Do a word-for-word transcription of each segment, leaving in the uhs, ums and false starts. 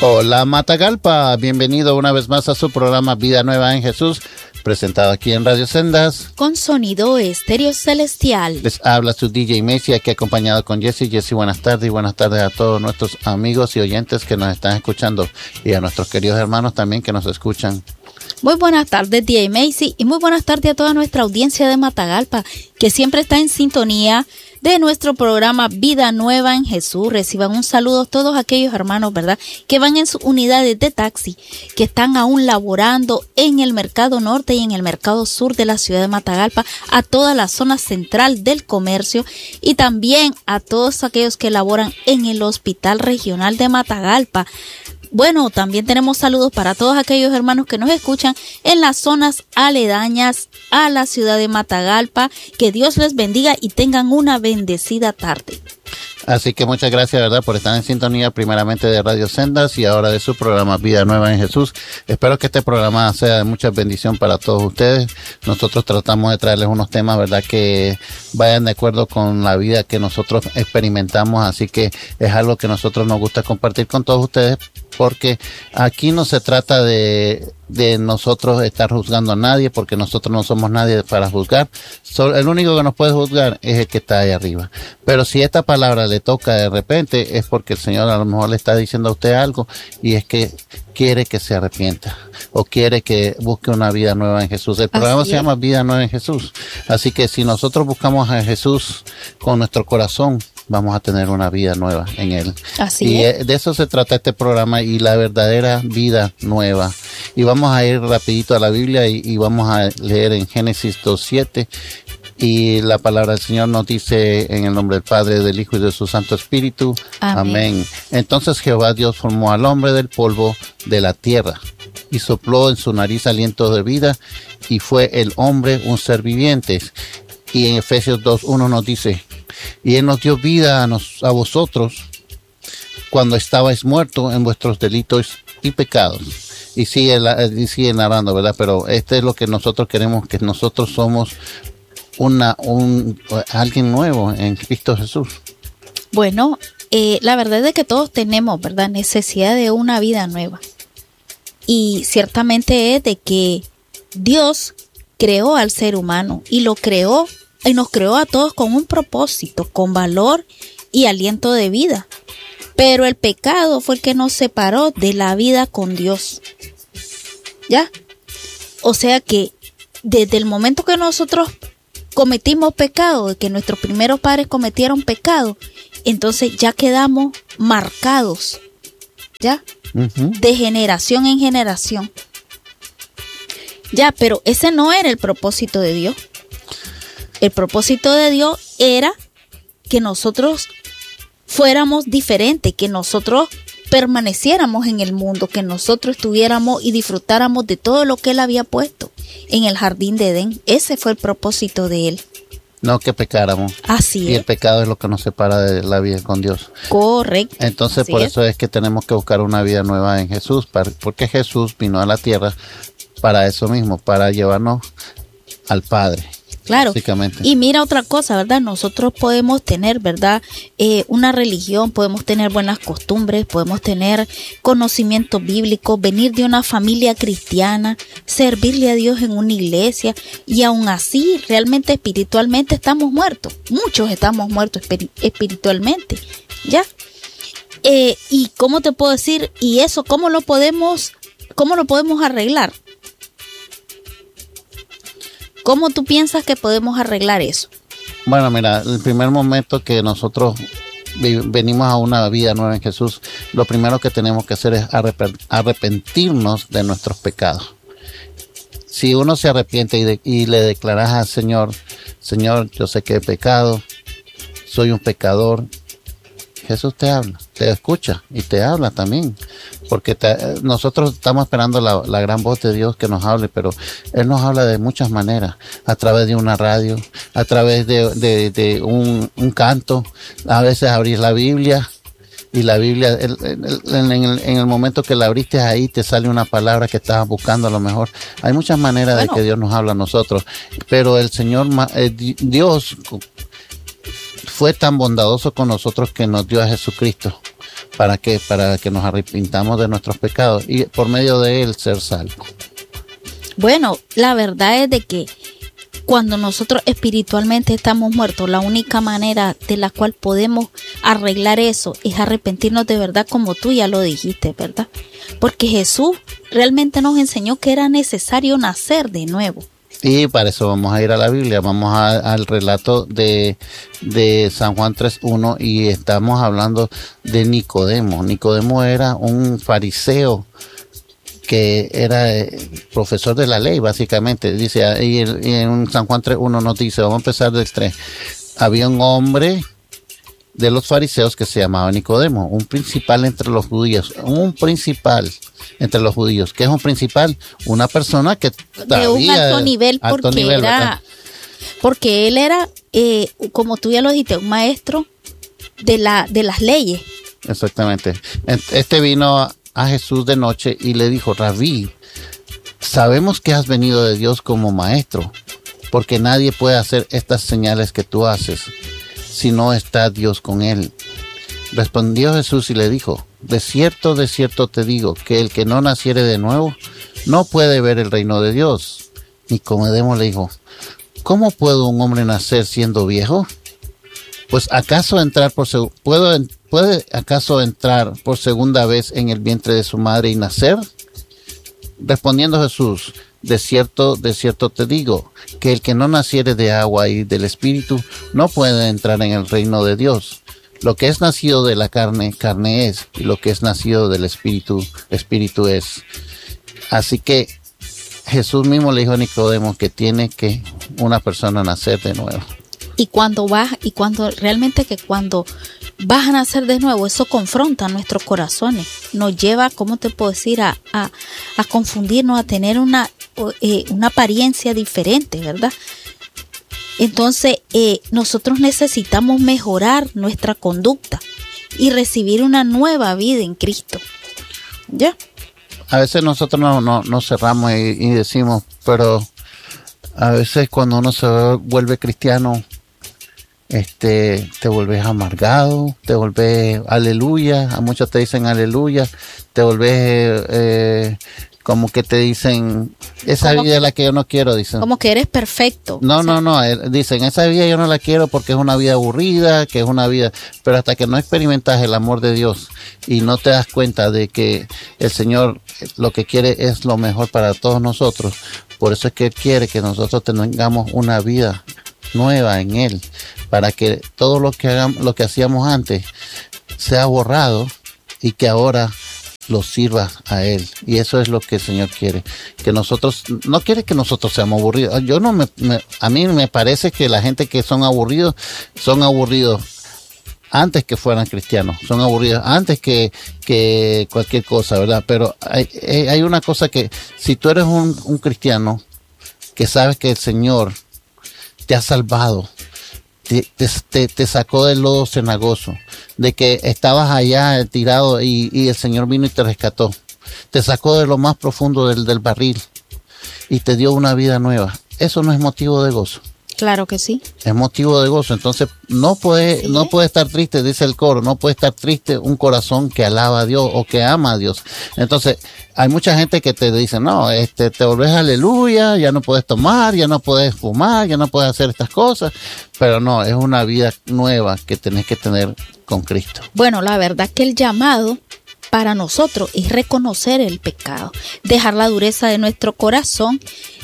Hola Matagalpa, bienvenido una vez más a su programa Vida Nueva en Jesús, presentado aquí en Radio Sendas. Con sonido estéreo celestial. Les habla su D J Macy, aquí acompañado con Jesse. Jesse, buenas tardes y buenas tardes a todos nuestros amigos y oyentes que nos están escuchando y a nuestros queridos hermanos también que nos escuchan. Muy buenas tardes, D J Macy, y muy buenas tardes a toda nuestra audiencia de Matagalpa, que siempre está en sintonía de nuestro programa Vida Nueva en Jesús. Reciban un saludo a todos aquellos hermanos, ¿verdad?, que van en sus unidades de taxi, que están aún laborando en el mercado norte y en el mercado sur de la ciudad de Matagalpa, a toda la zona central del comercio y también a todos aquellos que laboran en el Hospital Regional de Matagalpa. Bueno, también tenemos saludos para todos aquellos hermanos que nos escuchan en las zonas aledañas a la ciudad de Matagalpa. Que Dios les bendiga y tengan una bendecida tarde. Así que muchas gracias, ¿verdad?, por estar en sintonía primeramente de Radio Sendas y ahora de su programa Vida Nueva en Jesús. Espero que este programa sea de mucha bendición para todos ustedes. Nosotros tratamos de traerles unos temas, ¿verdad?, que vayan de acuerdo con la vida que nosotros experimentamos. Así que es algo que nosotros nos gusta compartir con todos ustedes, porque aquí no se trata de, de nosotros estar juzgando a nadie, porque nosotros no somos nadie para juzgar. Solo, el único que nos puede juzgar es el que está ahí arriba. Pero si esta palabra le toca de repente, es porque el Señor a lo mejor le está diciendo a usted algo, y es que quiere que se arrepienta o quiere que busque una vida nueva en Jesús. El programa se llama Vida Nueva en Jesús. Así que si nosotros buscamos a Jesús con nuestro corazón, vamos a tener una vida nueva en Él. Así y es. De eso se trata este programa, y la verdadera vida nueva. Y vamos a ir rapidito a la Biblia y, y vamos a leer en Génesis dos siete. Y la palabra del Señor nos dice: en el nombre del Padre, del Hijo y de su Santo Espíritu. Amén. Amén. Entonces Jehová Dios formó al hombre del polvo de la tierra y sopló en su nariz aliento de vida, y fue el hombre un ser viviente. Y en Efesios dos uno nos dice: y Él nos dio vida a, nos, a vosotros cuando estabais muertos en vuestros delitos y pecados. Y sigue, y sigue narrando, ¿verdad? Pero este es lo que nosotros queremos, que nosotros somos una un alguien nuevo en Cristo Jesús. Bueno, eh, la verdad es que todos tenemos, ¿verdad?, necesidad de una vida nueva. Y ciertamente es de que Dios creó al ser humano y lo creó y nos creó a todos con un propósito, con valor y aliento de vida. Pero el pecado fue el que nos separó de la vida con Dios. ¿Ya? O sea que desde el momento que nosotros cometimos pecado, de que nuestros primeros padres cometieron pecado, entonces ya quedamos marcados, ¿ya? Uh-huh. De generación en generación. Ya, pero ese no era el propósito de Dios. El propósito de Dios era que nosotros fuéramos diferentes, que nosotros permaneciéramos en el mundo, que nosotros estuviéramos y disfrutáramos de todo lo que Él había puesto en el jardín de Edén. Ese fue el propósito de Él. No que pecáramos. Así es. Y el pecado es lo que nos separa de la vida con Dios. Correcto. Entonces, Así por es. eso es que tenemos que buscar una vida nueva en Jesús, para, porque Jesús vino a la tierra para eso mismo, para llevarnos al Padre. Claro, básicamente. Y mira otra cosa, ¿verdad? Nosotros podemos tener, ¿verdad?, eh, una religión, podemos tener buenas costumbres, podemos tener conocimiento bíblico, venir de una familia cristiana, servirle a Dios en una iglesia, y aún así, realmente espiritualmente estamos muertos. Muchos estamos muertos espir- espiritualmente, ¿ya? Eh, ¿Y cómo te puedo decir? ¿Y eso cómo lo podemos, cómo lo podemos arreglar? ¿Cómo tú piensas que podemos arreglar eso? Bueno, mira, el primer momento que nosotros venimos a una vida nueva en Jesús, lo primero que tenemos que hacer es arrepentirnos de nuestros pecados. Si uno se arrepiente y, de, y le declaras al Señor: Señor, yo sé que he pecado, soy un pecador, Jesús te habla, te escucha y te habla también, porque te, nosotros estamos esperando la, la gran voz de Dios que nos hable, pero Él nos habla de muchas maneras, a través de una radio, a través de, de, de un, un canto, a veces abrir la Biblia, y la Biblia, el, el, el, en, el, en el momento que la abriste ahí, te sale una palabra que estabas buscando a lo mejor. Hay muchas maneras bueno. de que Dios nos habla a nosotros, pero el Señor, eh, Dios fue tan bondadoso con nosotros que nos dio a Jesucristo ¿Para qué? Para que nos arrepintamos de nuestros pecados y por medio de él ser salvos. Bueno, la verdad es de que cuando nosotros espiritualmente estamos muertos, la única manera de la cual podemos arreglar eso es arrepentirnos de verdad, como tú ya lo dijiste, ¿verdad? Porque Jesús realmente nos enseñó que era necesario nacer de nuevo. Y para eso vamos a ir a la Biblia, vamos a, al relato de, de San Juan tres uno y estamos hablando de Nicodemo. Nicodemo era un fariseo que era eh, profesor de la ley, básicamente. Dice, y, el, y en San Juan tres uno nos dice, vamos a empezar del tres. Había un hombre de los fariseos que se llamaba Nicodemo, un principal entre los judíos, un principal entre los judíos. ¿Qué es un principal? Una persona que de un alto nivel, porque alto nivel, era, ¿verdad? Porque él era, eh, como tú ya lo dijiste, un maestro de la de las leyes. Exactamente. Este vino a Jesús de noche y le dijo, Rabí, sabemos que has venido de Dios como maestro, porque nadie puede hacer estas señales que tú haces si no está Dios con él. Respondió Jesús y le dijo, de cierto, de cierto te digo, que el que no naciere de nuevo no puede ver el reino de Dios. Nicodemo le dijo, ¿cómo puede un hombre nacer siendo viejo? Pues acaso entrar por seg- ¿puedo, ¿puede acaso entrar por segunda vez en el vientre de su madre y nacer? Respondiendo Jesús, de cierto, de cierto te digo, que el que no naciere de agua y del Espíritu no puede entrar en el reino de Dios. Lo que es nacido de la carne, carne es, y lo que es nacido del Espíritu, Espíritu es. Así que Jesús mismo le dijo a Nicodemo que tiene que una persona nacer de nuevo. Y cuando vas, y cuando realmente que cuando vas a nacer de nuevo, eso confronta nuestros corazones, nos lleva, ¿cómo te puedo decir?, a, a, a confundirnos, a tener una, eh, una apariencia diferente, ¿verdad? Entonces, eh, nosotros necesitamos mejorar nuestra conducta y recibir una nueva vida en Cristo. ¿Ya? A veces nosotros no, no, nos cerramos y, y decimos, pero a veces cuando uno se vuelve cristiano, este, te vuelves amargado, te vuelves aleluya, a muchos te dicen aleluya, te vuelves eh, como que te dicen, esa como vida es la que yo no quiero, dicen. Como que eres perfecto. No, o sea, no, no, dicen, esa vida yo no la quiero porque es una vida aburrida, que es una vida, pero hasta que no experimentas el amor de Dios y no te das cuenta de que el Señor lo que quiere es lo mejor para todos nosotros, por eso es que Él quiere que nosotros tengamos una vida nueva en Él, para que todo lo que hagamos, lo que hacíamos antes sea borrado y que ahora lo sirva a Él. Y eso es lo que el Señor quiere, que nosotros, no quiere que nosotros seamos aburridos. Yo no me, me a mí me parece que la gente que son aburridos, son aburridos antes que fueran cristianos, son aburridos antes que, que cualquier cosa, ¿verdad? Pero hay, hay una cosa que, si tú eres un, un cristiano, que sabes que el Señor te ha salvado, Te, te, te sacó del lodo cenagoso, de que estabas allá tirado y, y el Señor vino y te rescató, te sacó de lo más profundo del, del barril y te dio una vida nueva. Eso no es motivo de gozo. Claro que sí. Es motivo de gozo. Entonces no puede, sí. no puede estar triste, dice el coro, no puede estar triste un corazón que alaba a Dios o que ama a Dios. Entonces hay mucha gente que te dice, no, este, te volvés aleluya, ya no puedes tomar, ya no puedes fumar, ya no puedes hacer estas cosas, pero no, es una vida nueva que tenés que tener con Cristo. Bueno, la verdad que el llamado para nosotros es reconocer el pecado, dejar la dureza de nuestro corazón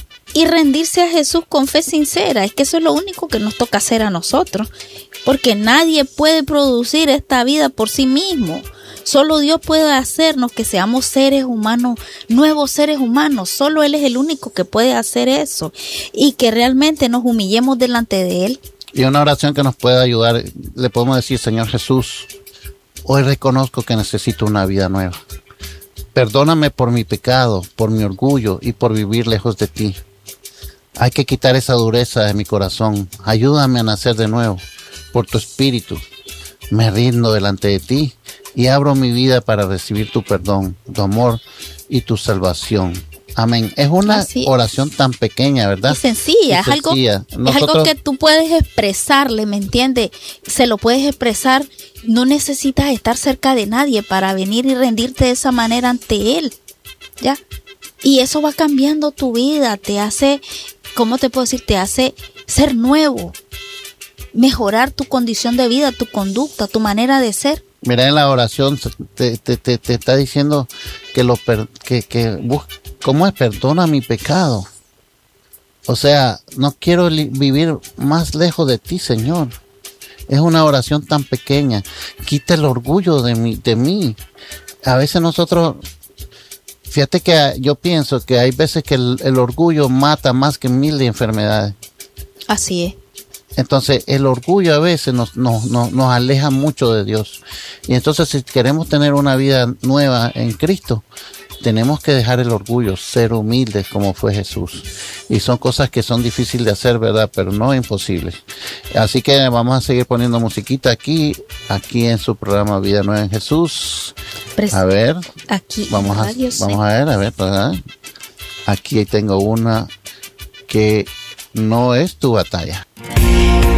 y rendirse a Jesús con fe sincera. Es que eso es lo único que nos toca hacer a nosotros, porque nadie puede producir esta vida por sí mismo. Solo Dios puede hacernos que seamos seres humanos, nuevos seres humanos. Solo Él es el único que puede hacer eso y que realmente nos humillemos delante de Él. Y una oración que nos puede ayudar, le podemos decir, Señor Jesús, hoy reconozco que necesito una vida nueva. Perdóname por mi pecado, por mi orgullo y por vivir lejos de ti. Hay que quitar esa dureza de mi corazón. Ayúdame a nacer de nuevo por tu espíritu. Me rindo delante de ti y abro mi vida para recibir tu perdón, tu amor y tu salvación. Amén. Es una Así es. oración tan pequeña, ¿verdad? Y sencilla, Y es algo, sencilla. es Nosotros- algo que tú puedes expresarle, ¿me entiendes? Se lo puedes expresar, no necesitas estar cerca de nadie para venir y rendirte de esa manera ante Él, ¿ya? Y eso va cambiando tu vida, te hace, ¿cómo te puedo decir? Te hace ser nuevo, mejorar tu condición de vida, tu conducta, tu manera de ser. Mira, en la oración te, te, te, te está diciendo que lo per- que, que bus- ¿cómo es? Perdona mi pecado. O sea, no quiero li- vivir más lejos de ti, Señor. Es una oración tan pequeña. Quita el orgullo de mí, de mí. A veces nosotros, fíjate que yo pienso que hay veces que el, el orgullo mata más que mil de enfermedades. Así es. Entonces el orgullo a veces nos, nos, nos, nos aleja mucho de Dios. Y entonces si queremos tener una vida nueva en Cristo, tenemos que dejar el orgullo, ser humildes como fue Jesús. Y son cosas que son difíciles de hacer, ¿verdad? Pero no imposibles. Así que vamos a seguir poniendo musiquita aquí, aquí en su programa Vida Nueva en Jesús. Pres- A ver, Aquí vamos a, Radio vamos a ver, a ver, ¿verdad? Aquí tengo una que no es tu batalla.